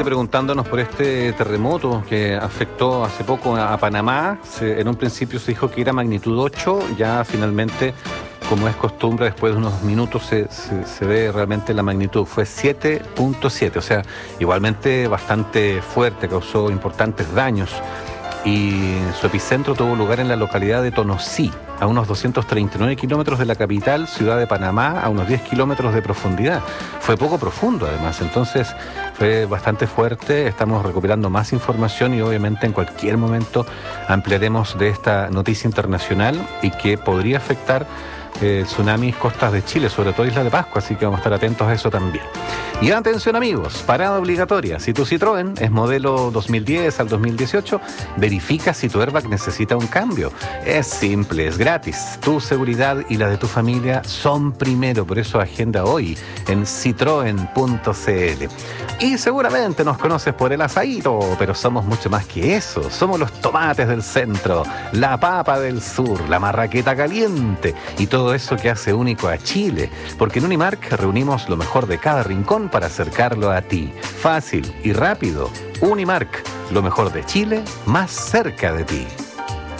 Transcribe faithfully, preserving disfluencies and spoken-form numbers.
preguntándonos por este terremoto que afectó hace poco a, a Panamá. Se, en un principio se dijo que era magnitud ocho, ya finalmente, como es costumbre, después de unos minutos se, se, se ve realmente la magnitud. Fue siete punto siete, o sea, igualmente bastante fuerte, causó importantes daños. Y su epicentro tuvo lugar en la localidad de Tonosí, a unos doscientos treinta y nueve kilómetros de la capital, ciudad de Panamá, a unos diez kilómetros de profundidad. Fue poco profundo, además, entonces fue bastante fuerte. Estamos recuperando más información y obviamente en cualquier momento ampliaremos de esta noticia internacional y que podría afectar eh, tsunamis costas de Chile, sobre todo Isla de Pascua, así que vamos a estar atentos a eso también. Y atención amigos, parada obligatoria. Si tu Citroën es modelo dos mil diez al dos mil dieciocho, verifica si tu airbag necesita un cambio. Es simple, es gratis. Tu seguridad y la de tu familia son primero, por eso agenda hoy en citroen punto cl. Y seguramente nos conoces por el asaíto, pero somos mucho más que eso. Somos los tomates del centro, la papa del sur, la marraqueta caliente y todo eso que hace único a Chile. Porque en Unimark reunimos lo mejor de cada rincón para acercarlo a ti. Fácil y rápido. Unimark, lo mejor de Chile, más cerca de ti.